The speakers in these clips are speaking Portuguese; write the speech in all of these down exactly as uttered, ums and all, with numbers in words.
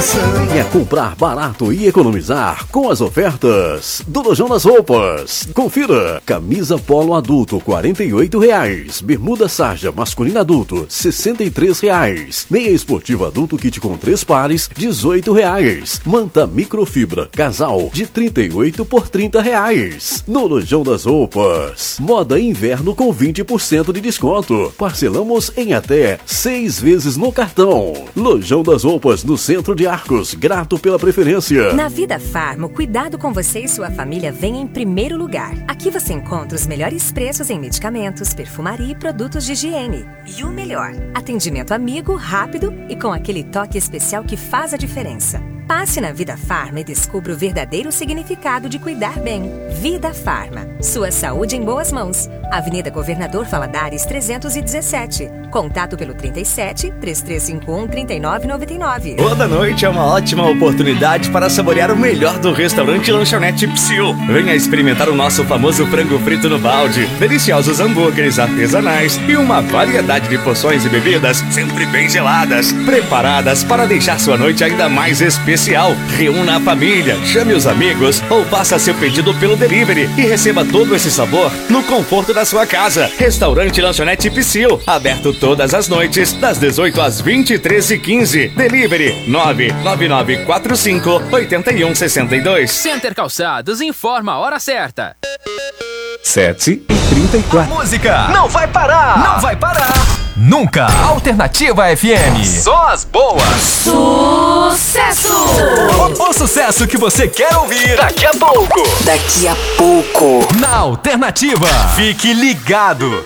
Venha comprar barato e economizar com as ofertas do Lojão das Roupas. Confira: camisa polo adulto quarenta e oito reais, bermuda sarja masculina adulto sessenta e três reais, meia esportiva adulto kit com três pares dezoito reais, manta microfibra casal de trinta e oito por trinta reais. No Lojão das Roupas, moda inverno com vinte por cento de desconto. Parcelamos em até seis vezes no cartão. Lojão das Roupas no centro de Arcos. Grato pela preferência. Na Vida Farma, o cuidado com você e sua família vem em primeiro lugar. Aqui você encontra os melhores preços em medicamentos, perfumaria e produtos de higiene. E o melhor, atendimento amigo, rápido e com aquele toque especial que faz a diferença. Passe na Vida Farma e descubra o verdadeiro significado de cuidar bem. Vida Farma. Sua saúde em boas mãos. Avenida Governador Valadares trezentos e dezessete. Contato pelo trinta e sete, três três cinco um, trinta e nove noventa e nove. Toda noite é uma ótima oportunidade para saborear o melhor do restaurante Lanchonete Psyu. Venha experimentar o nosso famoso frango frito no balde, deliciosos hambúrgueres artesanais e uma variedade de porções e bebidas sempre bem geladas, preparadas para deixar sua noite ainda mais especial. Reúna a família, chame os amigos ou faça seu pedido pelo delivery e receba todo esse sabor no conforto da sua casa. Restaurante Lanchonete Psyu, aberto todas as noites, das dezoito às vinte e três e quinze. Delivery nove nove nove quatro cinco oito um seis dois. Center Calçados informa a hora certa. sete e trinta e quatro. A música não vai parar, não vai parar. Nunca. Alternativa F M. Só as boas. Sucesso! O, o sucesso que você quer ouvir daqui a pouco. Daqui a pouco. Na Alternativa. Fique ligado.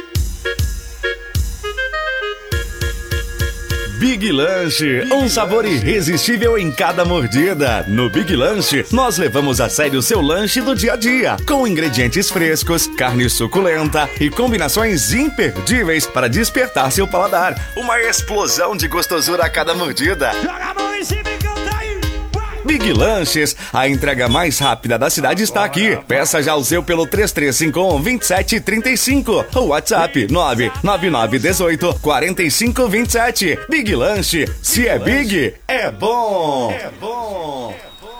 Big Lanche, um sabor irresistível em cada mordida. No Big Lanche, nós levamos a sério o seu lanche do dia a dia, com ingredientes frescos, carne suculenta e combinações imperdíveis para despertar seu paladar. Uma explosão de gostosura a cada mordida. Joga a mão em cima e canta aí. Big Lanches, a entrega mais rápida da cidade está aqui. Peça já o seu pelo três três cinco um, dois sete três cinco ou WhatsApp nove nove nove um oito quatro cinco dois sete. Big Lanche, se é big, é bom. É bom.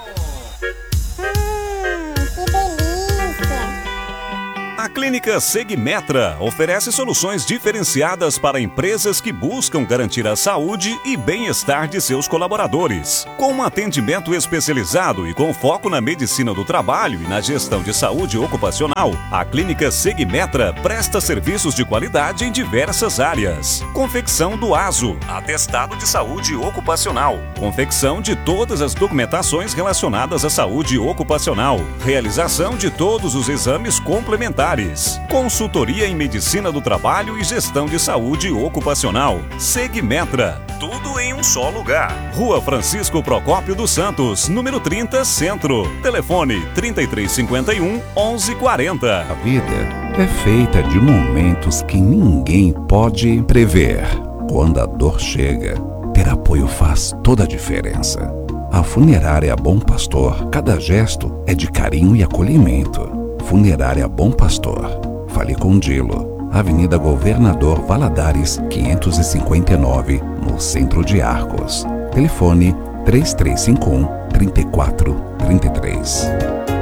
A Clínica Segmetra oferece soluções diferenciadas para empresas que buscam garantir a saúde e bem-estar de seus colaboradores. Com um atendimento especializado e com foco na medicina do trabalho e na gestão de saúde ocupacional, a Clínica Segmetra presta serviços de qualidade em diversas áreas. Confecção do ASO, atestado de saúde ocupacional. Confecção de todas as documentações relacionadas à saúde ocupacional. Realização de todos os exames complementares. Consultoria em Medicina do Trabalho e Gestão de Saúde Ocupacional. Segmetra. Tudo em um só lugar. Rua Francisco Procópio dos Santos, número trinta, Centro. Telefone trinta e três cinquenta e um, onze quarenta. A vida é feita de momentos que ninguém pode prever. Quando a dor chega, ter apoio faz toda a diferença. A Funerária Bom Pastor, cada gesto é de carinho e acolhimento. Funerária Bom Pastor. Fale com Dilo. Avenida Governador Valadares, quinhentos e cinquenta e nove, no centro de Arcos. Telefone três três cinco um, três quatro três três.